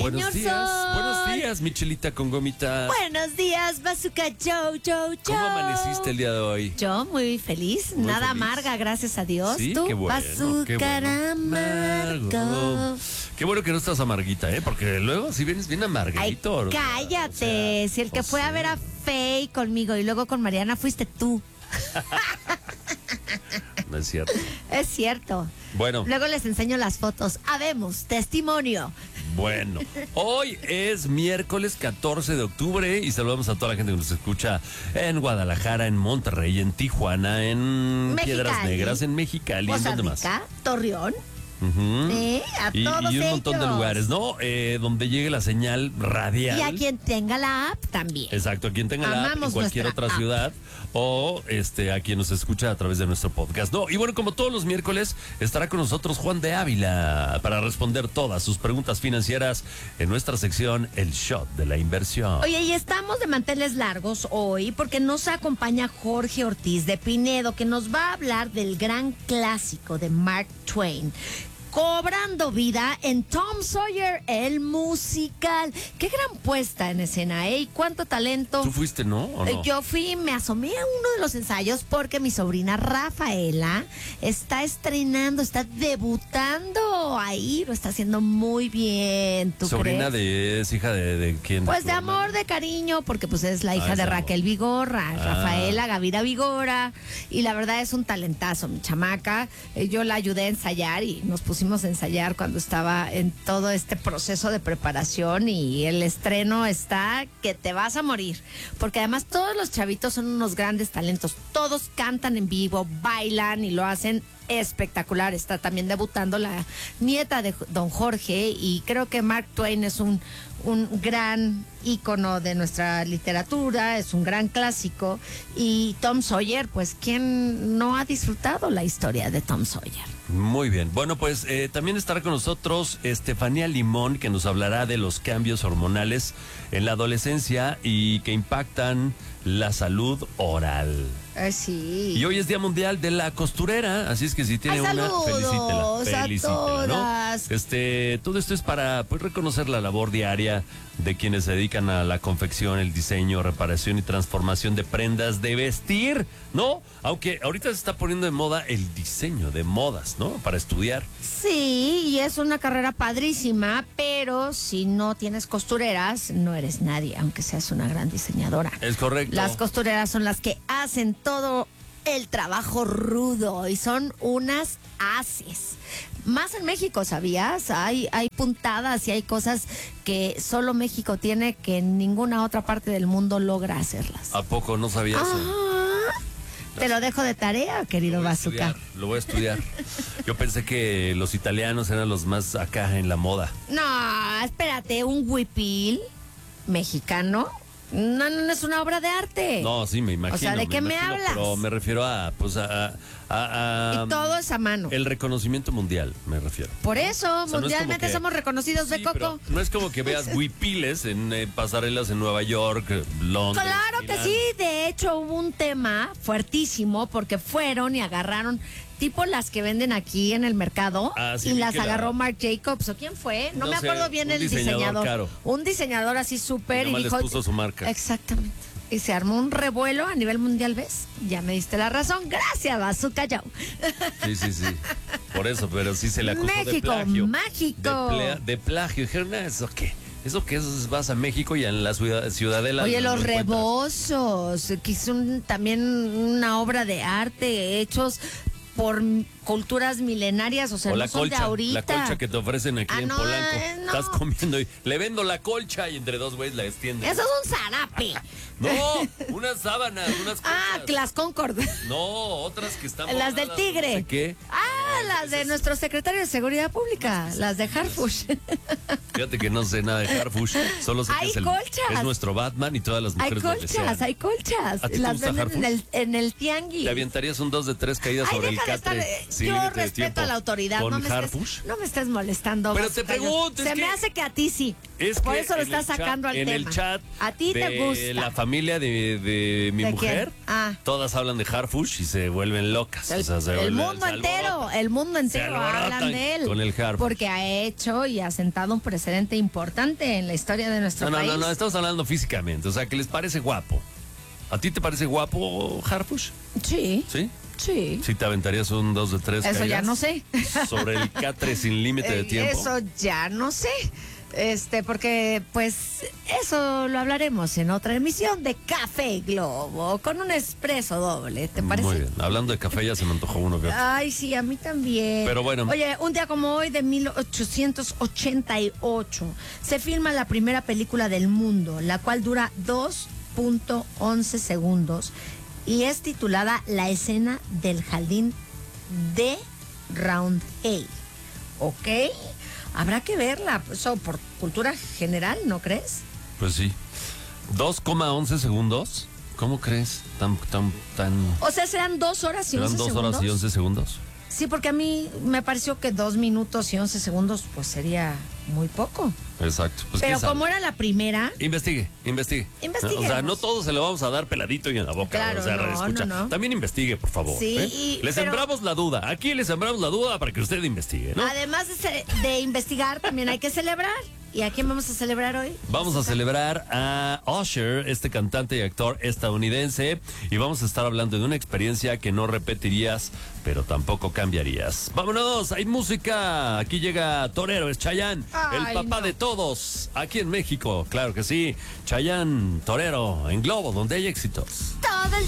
Buenos Sol. días, Michelita con gomitas. Buenos días, Bazooka Joe. ¿Cómo amaneciste el día de hoy? Yo muy feliz, Muy nada feliz. amarga, gracias a Dios. Sí, ¿Tú? qué bueno, qué Bazooka bueno. amargo. Qué bueno que no estás amarguita, porque luego si vienes bien Ay, amarguito. cállate. Si el que fue a ver a Faye conmigo y luego con Mariana fuiste tú. No es cierto. Es cierto. Bueno. Luego les enseño las fotos. Habemos testimonio. Bueno, hoy es miércoles 14 de octubre y saludamos a toda la gente que nos escucha en Guadalajara, en Monterrey, en Tijuana, en Piedras Mexicali. Negras, en Mexicali, ¿en Costa dónde más? Rica, Torreón. Ujú. A Y todos un montón de ellos. lugares, ¿no? Donde llegue la señal radial. Y a quien tenga la app también. Exacto, a quien tenga la app en Amamos cualquier nuestra otra app. ciudad o a quien nos escucha a través de nuestro podcast. No, y bueno, como todos los miércoles, estará con nosotros Juan de Ávila para responder todas sus preguntas financieras en nuestra sección El Shot de la Inversión. Oye, y estamos de manteles largos hoy porque nos acompaña Jorge Ortiz de Pinedo, que nos va a hablar del gran clásico de Mark Twain, cobrando vida en Tom Sawyer, el musical. Qué gran puesta en escena, ¿eh? Y cuánto talento. ¿Tú fuiste, no? ¿O no? Yo fui, me asomé a uno de los ensayos porque mi sobrina Rafaela está estrenando, está debutando ahí, lo está haciendo muy bien. ¿Tú ¿Sobrina crees? es hija de quién? Pues tu de hermana? amor, de cariño, porque pues es la hija es de de amor. Raquel Vigorra, Ah. Rafaela Gavira Vigora, y la verdad es un talentazo, mi chamaca. Yo la ayudé a ensayar y nos pusimos a ensayar cuando estaba en todo este proceso de preparación y el estreno está que te vas a morir, porque además todos los chavitos son unos grandes talentos, todos cantan en vivo, bailan y lo hacen espectacular. Está también debutando la nieta de don Jorge y creo que Mark Twain es un gran ícono de nuestra literatura, es un gran clásico, y Tom Sawyer, pues ¿quién no ha disfrutado la historia de Tom Sawyer? Muy bien. Bueno, pues también estará con nosotros Estefanía Limón, que nos hablará de los cambios hormonales en la adolescencia y que impactan la salud oral. Sí. Y hoy es Día Mundial de la Costurera, así es que si tiene Ay, una, saludos felicítela, a felicítela, ¿no? todas. Todo esto es para pues reconocer la labor diaria de quienes se dedican a la confección, el diseño, reparación y transformación de prendas de vestir, ¿no? Aunque ahorita se está poniendo de moda el diseño de modas, ¿no? Para estudiar. Sí, y es una carrera padrísima, pero si no tienes costureras, no eres nadie, aunque seas una gran diseñadora. Es correcto. Las costureras son las que hacen todo el trabajo rudo y son unas haces. Más en México, ¿sabías? Hay puntadas y hay cosas que solo México tiene que ninguna otra parte del mundo logra hacerlas. ¿A poco no sabía eso? Ajá. Te lo dejo de tarea, querido Bazooka. Lo voy a estudiar. Yo pensé que los italianos eran los más acá en la moda. No, espérate, un huipil mexicano no es una obra de arte. No, sí, me imagino. O sea, ¿de qué me imagino, hablas? Pero me refiero a Y todo es a mano. el reconocimiento mundial, me refiero. Por eso, O sea, no es mundialmente como que- somos reconocidos de Sí, coco. pero no es como que veas huipiles en pasarelas en Nueva York, Londres. Claro que Milán. sí, de hecho hubo un tema fuertísimo porque fueron y agarraron tipo las que venden aquí en el mercado Sí, y vi las que agarró Marc Jacobs o quién fue, no No me sé, acuerdo bien un el diseñador diseñador. caro. Un diseñador así súper Y y nomás les dijo puso su marca. Exactamente. Y se armó un revuelo a nivel mundial, ¿ves? Ya me diste la razón. Gracias, Bazooka Joe. Sí. Por eso, pero sí se le acusó de México, plagio. mágico. De plagio. Dijeron, ¿eso qué? ¿Eso qué es? Vas a México y en la ciudadela. Oye, no los encuentras. rebozos, que son también una obra de arte hechos por culturas milenarias, o sea, O no la son de colcha, ahorita. la colcha que te ofrecen aquí en no, Polanco. no. Estás comiendo y le vendo la colcha y entre dos güeyes la extienden. Eso es un zarape. No, unas sábanas, unas colchas. Las Concord. No, otras que están Las del bordadas, tigre. No sé qué. Las de nuestro secretario de Seguridad Pública, las de Harfush. Fíjate que no sé nada de Harfush, solo sé que Hay es, colchas. es nuestro Batman y todas las Hay mujeres lo desean. hay colchas. ¿A ti te Las gusta venden Harfush? en el tianguis. ¿Te aventarías un 2 de 3 caídas Ay, sobre el deja de catre estar, sin yo límite de respeto tiempo a la autoridad. con No me Harfush? estés molestando. Pero te Bazooka Joe. pregunto, es Se me que- hace que a ti sí. Es Por que eso lo en estás el sacando al tema. En el chat A ti de te gusta. la familia de mi ¿De mujer, quién? Ah. todas hablan de Harfush y se vuelven locas. El, o sea, el mundo el mundo entero alborotan hablan de él. con el Harfush. Porque ha hecho y ha sentado un precedente importante en la historia de nuestro país. No, estamos hablando físicamente, o sea, que les parece guapo. ¿A ti te parece guapo Harfush? Sí. ¿Sí? Sí. ¿Sí te aventarías un 2 de 3? Eso ya no sé. Sobre el catre sin límite de tiempo. Eso ya no sé. Porque pues eso lo hablaremos en otra emisión de Café Globo con un expreso doble, ¿te parece? Muy bien. Hablando de café ya se me antojó uno. Ay, sí, a mí también. Pero bueno. Oye, un día como hoy de 1888 se filma la primera película del mundo, la cual dura 2.11 segundos y es titulada La escena del jardín de Roundhay. ¿Ok? Habrá que verla, eso por cultura general, ¿no crees? Pues sí. 2,11 segundos. ¿Cómo crees? Tan. O sea, serán 2 horas y 11 ¿Serán 2 segundos. horas y 11 segundos? Sí, porque a mí me pareció que 2 minutos y 11 segundos, pues sería muy poco. Exacto. Pues, Pero ¿quién sabe? como era la primera, Investigue. Investiguemos. O sea, no todo se lo vamos a dar peladito y en la boca. Claro, o sea, no, escucha. no. También investigue, por favor. Sí, Le pero- sembramos la duda. Aquí le sembramos la duda para que usted investigue, ¿no? además de investigar, también hay que celebrar. ¿Y a quién vamos a celebrar hoy? Vamos a celebrar a Usher, este cantante y actor estadounidense, y vamos a estar hablando de una experiencia que no repetirías, pero tampoco cambiarías. ¡Vámonos! ¡Hay música! Aquí llega Torero, es Chayanne, el Ay, papá no. de todos, aquí en México, claro que sí. Chayanne, Torero, en Globo, donde hay éxitos.